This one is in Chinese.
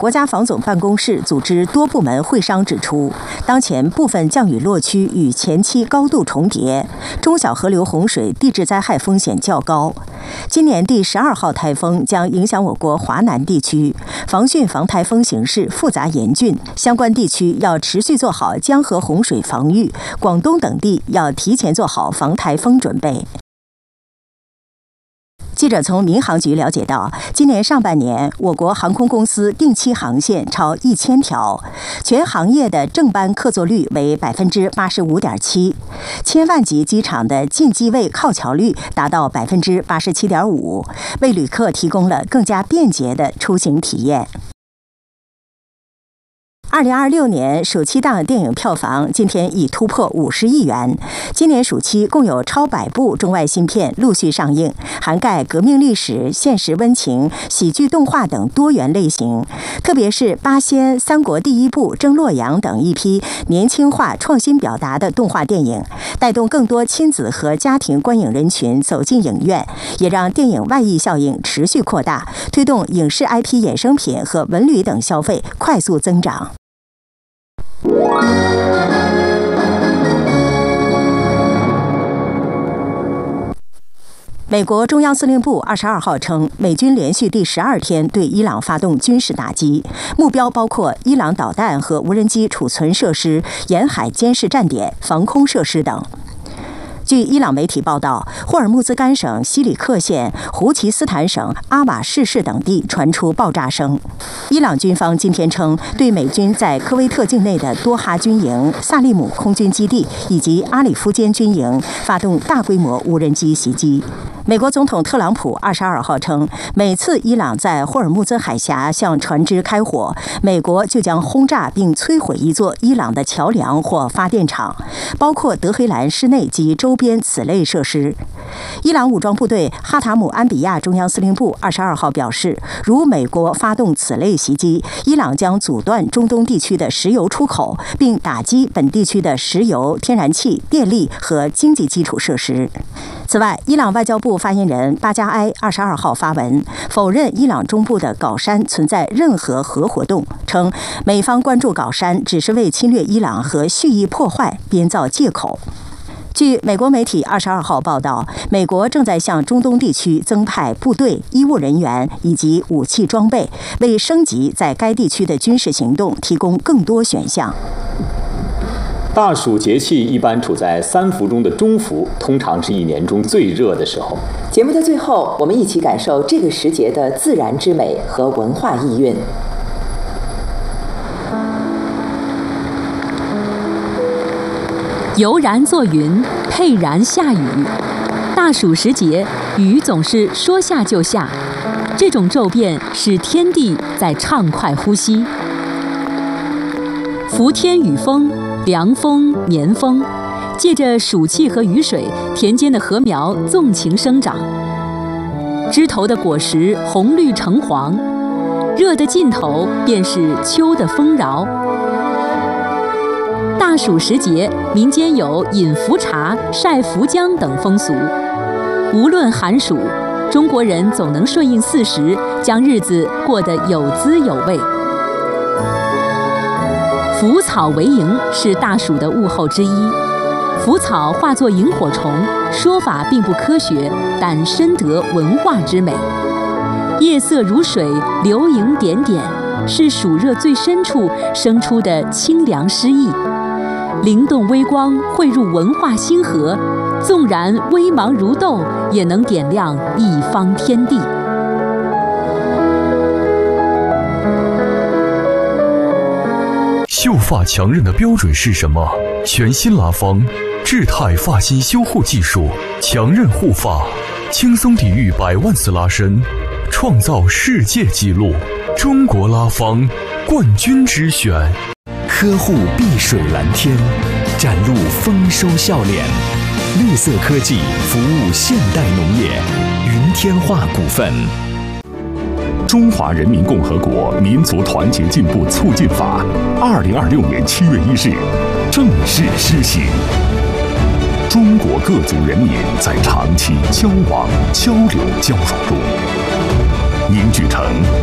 国家防总办公室组织多部门会商指出，当前部分降雨落区与前期高度重叠，中小河流洪水地质灾害风险较高。今年第12号台风将影响我国华南地区，防汛防台风形势复杂严峻，相关地区要持续做好江河洪水防御，广东等地要提前做好防台风准备。记者从民航局了解到，今年上半年，我国航空公司定期航线超1000条，全行业的正班客座率为85.7%，千万级机场的进机位靠桥率达到87.5%，为旅客提供了更加便捷的出行体验。2026年暑期档电影票房今天已突破50亿元。今年暑期共有超100部中外新片陆续上映，涵盖革命历史、现实温情、喜剧动画等多元类型。特别是《八仙》《三国第一部》《征洛阳》等一批年轻化、创新表达的动画电影，带动更多亲子和家庭观影人群走进影院，也让电影外溢效应持续扩大，推动影视 IP 衍生品和文旅等消费快速增长。美国中央司令部22号称，美军连续第12天对伊朗发动军事打击，目标包括伊朗导弹和无人机储存设施、沿海监视站点、防空设施等。据伊朗媒体报道，霍尔木兹干省西里克县、胡奇斯坦省阿瓦士市等地传出爆炸声。伊朗军方今天称，对美军在科威特境内的多哈军营、萨利姆空军基地以及阿里夫间军营发动大规模无人机袭击。美国总统特朗普22号称，每次伊朗在霍尔木兹海峡向船只开火，美国就将轰炸并摧毁一座伊朗的桥梁或发电厂，包括德黑兰市内及周边此类设施。伊朗武装部队哈塔姆安比亚中央司令部22号表示，如美国发动此类袭击，伊朗将阻断中东地区的石油出口，并打击本地区的石油、天然气、电力和经济基础设施。此外，伊朗外交部发言人巴加埃22号发文否认伊朗中部的搞山存在任何核活动，称美方关注搞山只是为侵略伊朗和蓄意破坏编造借口。据美国媒体22号报道，美国正在向中东地区增派部队、医务人员以及武器装备，为升级在该地区的军事行动提供更多选项。 大暑节气一般处在3伏中的中伏，通常是一年中最热的时候。 节目的最后，我们一起感受这个时节的自然之美和文化意蕴。 悠然作云，沛然下雨。大暑时节，雨总是说下就下，这种骤变使天地在畅快呼吸。伏天雨风，凉风绵风，借着暑气和雨水，田间的禾苗纵情生长，枝头的果实红绿橙黄，热的尽头便是秋的丰饶。大暑时节，民间有饮伏茶、晒伏姜等风俗。无论寒暑，中国人总能顺应四时，将日子过得有滋有味。腐草为萤是大暑的物候之一。腐草化作萤火虫，说法并不科学，但深得文化之美。夜色如水，流萤点点，是暑热最深处生出的清凉诗意。灵动微光汇入文化星河，纵然微茫如豆，也能点亮一方天地。 秀发强韧的标准是什么？全新拉芳智泰发型修护技术，强韧护发，轻松抵御100万次拉伸，创造世界纪录。中国拉芳冠军之选。 呵护碧水蓝天，展露丰收笑脸。绿色科技服务现代农业，云天化股份。中华人民共和国民族团结进步促进法，2026年7月1日正式施行。中国各族人民在长期交往、交流、交融中凝聚成